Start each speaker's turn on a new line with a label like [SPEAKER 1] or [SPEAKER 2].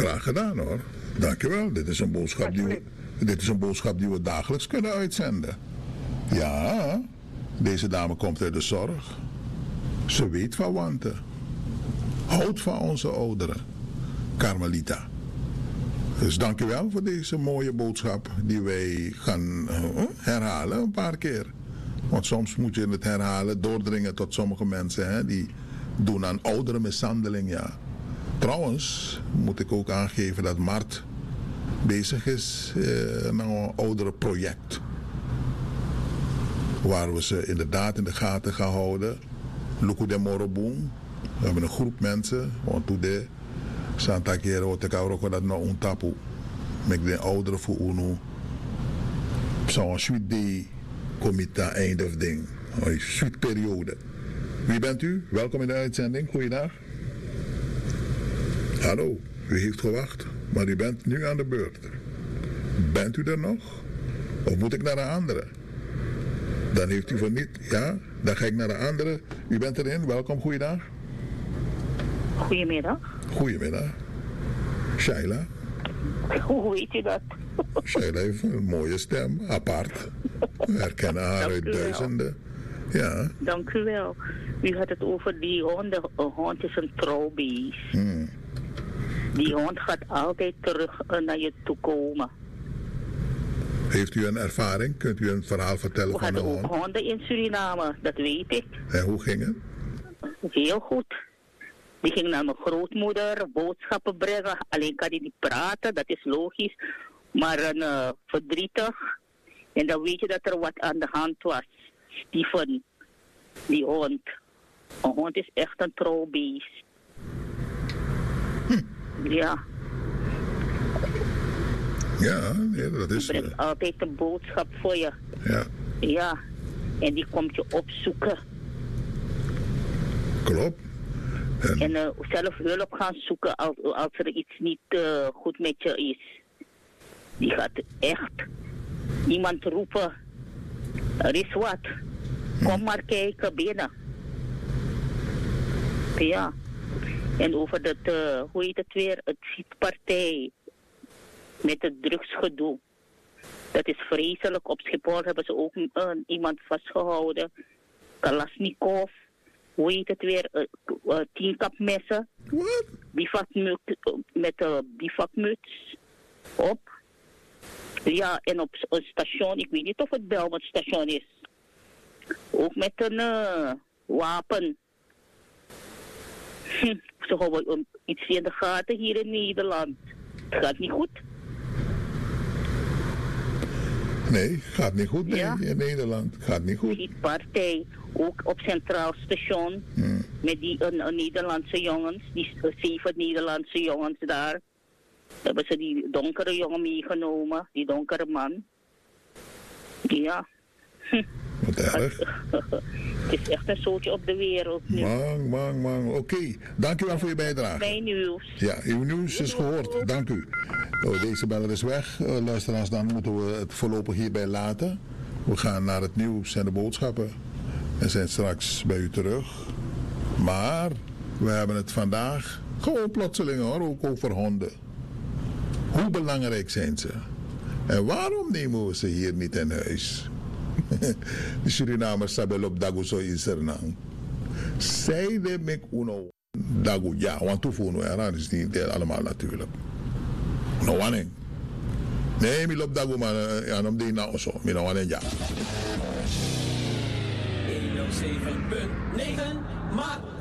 [SPEAKER 1] Graag gedaan hoor. Dankjewel. Dit is een boodschap die we dagelijks kunnen uitzenden. Ja, deze dame komt uit de zorg. Ze weet van wanten. Houdt van onze ouderen. Carmelita. Dus dankjewel voor deze mooie boodschap die wij gaan herhalen een paar keer. Want soms moet je het herhalen, doordringen tot sommige mensen. Hè, die doen aan ouderenmishandeling, ja. Trouwens moet ik ook aangeven dat Mart bezig is met een ouderenproject. Waar we ze inderdaad in de gaten gaan houden. Luku de Moroboom. We hebben een groep mensen. Want toen de Santa Kero wat ik ook dat nou een tapu. Met de ouderen voor UNO. Zo'n suite die comité einde of ding. Een suite periode. Wie bent u? Welkom in de uitzending. Goeiedag. Hallo, u heeft gewacht, maar u bent nu aan de beurt. Bent u er nog? Of moet ik naar een andere? Dan heeft u van niet, ja, dan ga ik naar de andere. U bent erin, welkom, goeiedag.
[SPEAKER 2] Goedemiddag.
[SPEAKER 1] Goedemiddag. Shaila.
[SPEAKER 2] Hoe weet u dat?
[SPEAKER 1] Shaila heeft een mooie stem, apart. We herkennen haar uit duizenden. Ja.
[SPEAKER 2] Dank u wel. U had het over die hond. Een hond is een trouwbeest. Die hond gaat altijd terug naar je toe komen.
[SPEAKER 1] Heeft u een ervaring? Kunt u een verhaal vertellen van een hond? We
[SPEAKER 2] hadden ook honden in Suriname, dat weet ik.
[SPEAKER 1] En hoe ging het?
[SPEAKER 2] Heel goed. Die ging naar mijn grootmoeder boodschappen brengen. Alleen kan hij niet praten, dat is logisch. Maar verdrietig. En dan weet je dat er wat aan de hand was. Stieven, die hond. Een hond is echt een trouwbeest. Ja.
[SPEAKER 1] Ja, nee, dat is...
[SPEAKER 2] Die brengt altijd een boodschap voor je.
[SPEAKER 1] Ja.
[SPEAKER 2] Ja. En die komt je opzoeken.
[SPEAKER 1] Klopt.
[SPEAKER 2] En zelf hulp gaan zoeken als er iets niet goed met je is. Die gaat echt iemand roepen. Er is wat. Kom maar kijken binnen. Ja. En over dat, hoe heet het weer, het schietpartij met het drugsgedoe. Dat is vreselijk. Op Schiphol hebben ze ook iemand vastgehouden. Kalasnikov. Hoe heet het weer, 10 kapmessen.
[SPEAKER 1] Wat?
[SPEAKER 2] Met een bivakmuts op. Ja, en op een station, ik weet niet of het Belmont station is. Ook met een wapen. Ze houden iets in de gaten hier in Nederland. Het gaat niet goed.
[SPEAKER 1] Nee, gaat niet goed
[SPEAKER 2] ja?
[SPEAKER 1] In Nederland. Gaat niet goed.
[SPEAKER 2] Die partij, ook op Centraal Station, met die Nederlandse jongens, die 7 Nederlandse jongens daar. Hebben ze die donkere jongen meegenomen, die donkere man. Ja.
[SPEAKER 1] Wat erg.
[SPEAKER 2] Het is echt een zootje op de wereld nu.
[SPEAKER 1] Man. Oké, dankjewel voor je bijdrage.
[SPEAKER 2] Mijn nieuws.
[SPEAKER 1] Ja, uw nieuws is gehoord. Dank u. Deze beller is weg. Luisteraars, dan moeten we het voorlopig hierbij laten. We gaan naar het nieuws en de boodschappen. En zijn straks bij u terug. Maar we hebben het vandaag gewoon plotseling hoor, ook over honden. Hoe belangrijk zijn ze? En waarom nemen we ze hier niet in huis? De Surinamers sabel op dagu zo is er nou. Zij de mek uno dagu ja, want toevoegen we eraan is niet allemaal natuurlijk. No one. Nee, mi lop dagu maar ja, om die nou zo, mi no one ja.
[SPEAKER 3] 107.9 maak